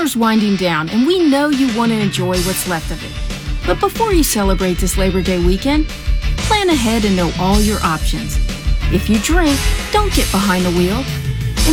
summer's winding down, and we know you want to enjoy what's left of it. But before you celebrate this Labor Day weekend, plan ahead and know all your options. If you drink, don't get behind the wheel.